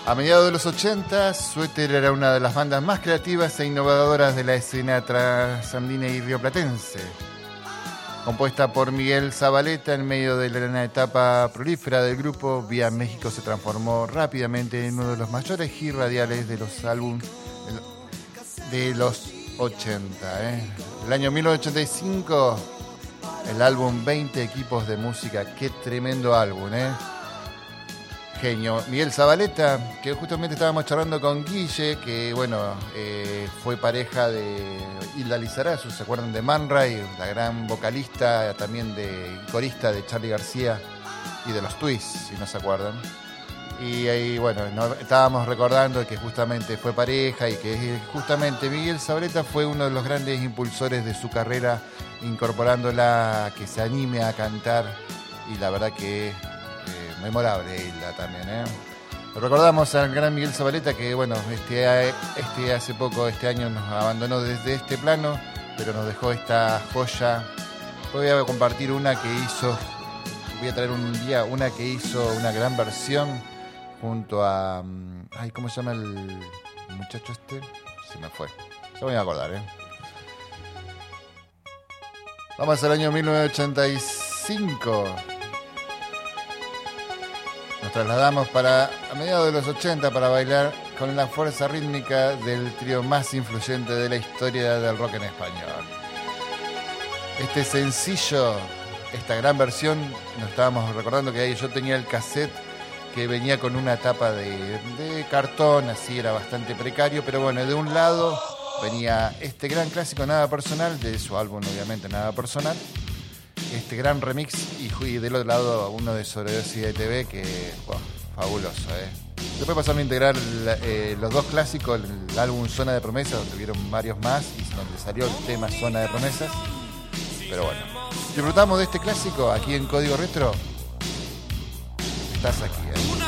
A mediados de los 80, Suéter era una de las bandas más creativas e innovadoras de la escena trasandina y rioplatense. Compuesta por Miguel Zabaleta en medio de la etapa prolífera del grupo, Vía México se transformó rápidamente en uno de los mayores hits radiales de los álbumes de los 80. El año 1985, el álbum 20 equipos de música. Qué tremendo álbum, Genio. Miguel Zabaleta, que justamente estábamos charlando con Guille, que bueno, fue pareja de Hilda Lizarazu, ¿se acuerdan de Man Ray? La gran vocalista, también corista de Charly García y de los Twists, si no se acuerdan. Y ahí, bueno, estábamos recordando que justamente fue pareja y que justamente Miguel Zabaleta fue uno de los grandes impulsores de su carrera, incorporándola, que se anime a cantar, y la verdad que memorable Hilda también, Lo recordamos al gran Miguel Zabaleta, que bueno, hace poco, este año nos abandonó desde este plano, pero nos dejó esta joya. Voy a compartir una que hizo, voy a traer un día una que hizo una gran versión junto a... ¿cómo se llama el muchacho este? Se me fue. Se me voy a acordar, Vamos al año 1985. Nos trasladamos a mediados de los 80 para bailar con la fuerza rítmica del trío más influyente de la historia del rock en español. Este sencillo, esta gran versión, nos estábamos recordando que ahí yo tenía el cassette que venía con una tapa de cartón, así era bastante precario, pero bueno, de un lado venía este gran clásico Nada Personal, de su álbum obviamente Nada Personal, este gran remix, y del otro lado uno de Sobredosis de TV, que fabuloso, Después pasaron a integrar los dos clásicos, el álbum Zona de Promesas, donde hubieron varios más y donde salió el tema Zona de Promesas. Pero bueno, disfrutamos de este clásico aquí en Código Retro. Estás aquí,